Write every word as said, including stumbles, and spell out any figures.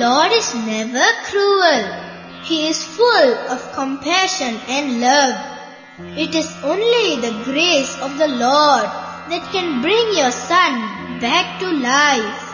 Lord is never cruel. He is full of compassion and love. It is only the grace of the Lord that can bring your son back to life.